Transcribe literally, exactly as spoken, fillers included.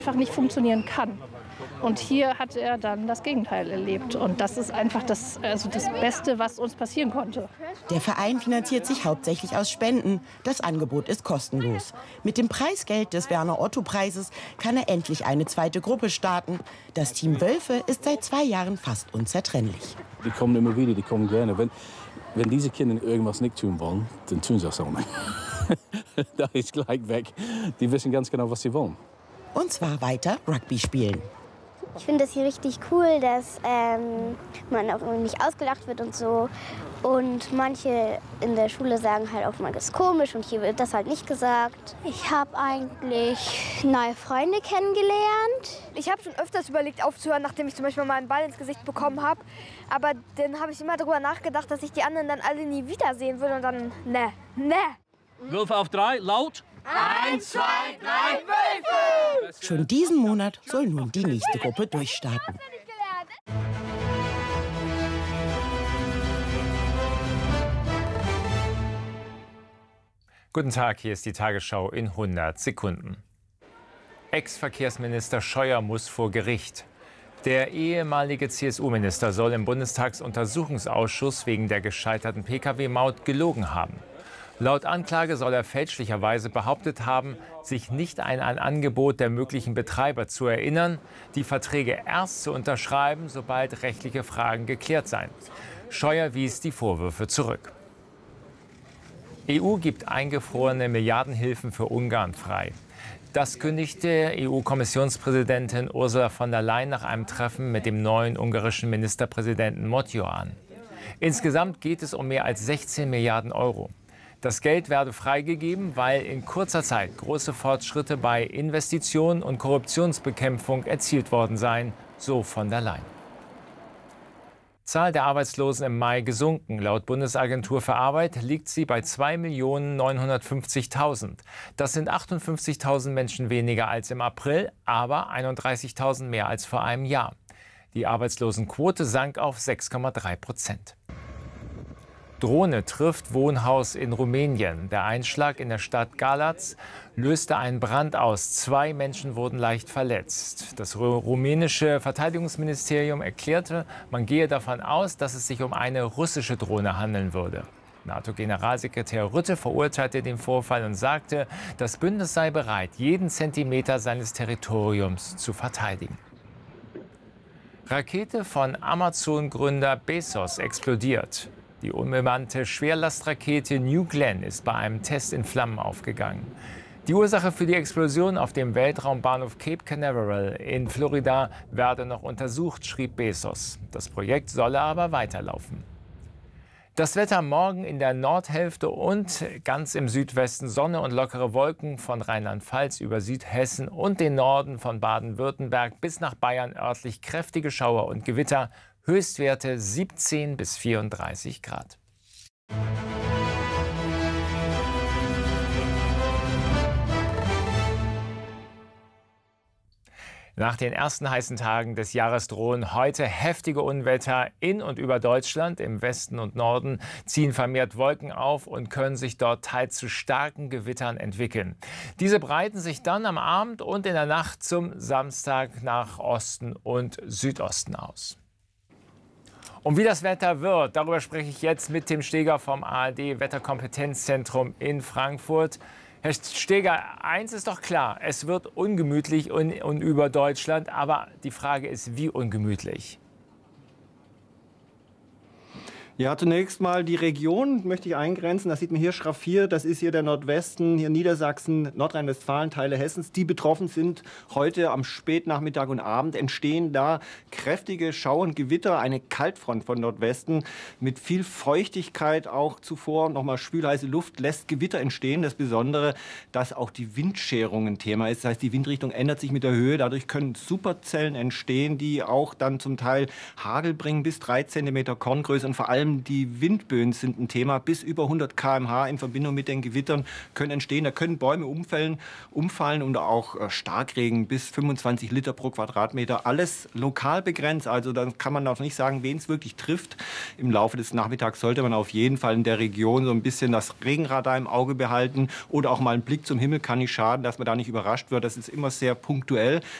einfach nicht funktionieren kann. Und hier hat er dann das Gegenteil erlebt. Und das ist einfach das, also das Beste, was uns passieren konnte. Der Verein finanziert sich hauptsächlich aus Spenden. Das Angebot ist kostenlos. Mit dem Preisgeld des Werner-Otto-Preises kann er endlich eine zweite Gruppe starten. Das Team Wölfe ist seit zwei Jahren fast unzertrennlich. Die kommen immer wieder, die kommen gerne. Wenn, wenn diese Kinder irgendwas nicht tun wollen, dann tun sie das auch nicht. Da ist gleich weg. Die wissen ganz genau, was sie wollen. Und zwar weiter Rugby spielen. Ich finde es hier richtig cool, dass ähm, man auch nicht ausgelacht wird und so. Und manche in der Schule sagen halt auch mal, das ist komisch und hier wird das halt nicht gesagt. Ich habe eigentlich neue Freunde kennengelernt. Ich habe schon öfters überlegt aufzuhören, nachdem ich zum Beispiel mal einen Ball ins Gesicht bekommen habe. Aber dann habe ich immer darüber nachgedacht, dass ich die anderen dann alle nie wiedersehen würde und dann, ne, ne. Wölfe auf drei, laut. Eins, zwei, drei, Wölfe! Schon diesen Monat soll nun die nächste Gruppe durchstarten. Guten Tag, hier ist die Tagesschau in hundert Sekunden. Ex-Verkehrsminister Scheuer muss vor Gericht. Der ehemalige C S U-Minister soll im Bundestagsuntersuchungsausschuss wegen der gescheiterten Pkw-Maut gelogen haben. Laut Anklage soll er fälschlicherweise behauptet haben, sich nicht an ein Angebot der möglichen Betreiber zu erinnern, die Verträge erst zu unterschreiben, sobald rechtliche Fragen geklärt seien. Scheuer wies die Vorwürfe zurück. E U gibt eingefrorene Milliardenhilfen für Ungarn frei. Das kündigte E U-Kommissionspräsidentin Ursula von der Leyen nach einem Treffen mit dem neuen ungarischen Ministerpräsidenten Motyo an. Insgesamt geht es um mehr als sechzehn Milliarden Euro. Das Geld werde freigegeben, weil in kurzer Zeit große Fortschritte bei Investitionen und Korruptionsbekämpfung erzielt worden seien, so von der Leyen. Zahl der Arbeitslosen im Mai gesunken. Laut Bundesagentur für Arbeit liegt sie bei zwei Millionen neunhundertfünfzigtausend. Das sind achtundfünfzigtausend Menschen weniger als im April, aber einunddreißigtausend mehr als vor einem Jahr. Die Arbeitslosenquote sank auf sechs Komma drei Prozent. Drohne trifft Wohnhaus in Rumänien. Der Einschlag in der Stadt Galați löste einen Brand aus. Zwei Menschen wurden leicht verletzt. Das rumänische Verteidigungsministerium erklärte, man gehe davon aus, dass es sich um eine russische Drohne handeln würde. NATO-Generalsekretär Rutte verurteilte den Vorfall und sagte, das Bündnis sei bereit, jeden Zentimeter seines Territoriums zu verteidigen. Rakete von Amazon-Gründer Bezos explodiert. Die unbemannte Schwerlastrakete New Glenn ist bei einem Test in Flammen aufgegangen. Die Ursache für die Explosion auf dem Weltraumbahnhof Cape Canaveral in Florida werde noch untersucht, schrieb Bezos. Das Projekt solle aber weiterlaufen. Das Wetter morgen in der Nordhälfte und ganz im Südwesten Sonne und lockere Wolken von Rheinland-Pfalz über Südhessen und den Norden von Baden-Württemberg bis nach Bayern örtlich kräftige Schauer und Gewitter. Höchstwerte siebzehn bis vierunddreißig Grad. Nach den ersten heißen Tagen des Jahres drohen heute heftige Unwetter in und über Deutschland. Im Westen und Norden ziehen vermehrt Wolken auf und können sich dort teils zu starken Gewittern entwickeln. Diese breiten sich dann am Abend und in der Nacht zum Samstag nach Osten und Südosten aus. Und wie das Wetter wird, darüber spreche ich jetzt mit Tim Steger vom A R D-Wetterkompetenzzentrum in Frankfurt. Herr Steger, eins ist doch klar, es wird ungemütlich und, und über Deutschland, aber die Frage ist, wie ungemütlich? Ja, zunächst mal die Region möchte ich eingrenzen. Das sieht man hier schraffiert. Das ist hier der Nordwesten, hier Niedersachsen, Nordrhein-Westfalen, Teile Hessens, die betroffen sind. Heute am Spätnachmittag und Abend entstehen da kräftige Schauer und Gewitter, eine Kaltfront von Nordwesten mit viel Feuchtigkeit auch zuvor. Nochmal schwülheiße Luft lässt Gewitter entstehen. Das Besondere, dass auch die Windscherung ein Thema ist. Das heißt, die Windrichtung ändert sich mit der Höhe. Dadurch können Superzellen entstehen, die auch dann zum Teil Hagel bringen bis drei Zentimeter Korngröße und vor allem allem die Windböen sind ein Thema. Bis über hundert Kilometer pro Stunde in Verbindung mit den Gewittern können entstehen. Da können Bäume umfallen, umfallen und auch Starkregen bis fünfundzwanzig Liter pro Quadratmeter. Alles lokal begrenzt. Also da kann man auch nicht sagen, wen es wirklich trifft. Im Laufe des Nachmittags sollte man auf jeden Fall in der Region so ein bisschen das Regenradar im Auge behalten oder auch mal einen Blick zum Himmel kann nicht schaden, dass man da nicht überrascht wird. Das ist immer sehr punktuell.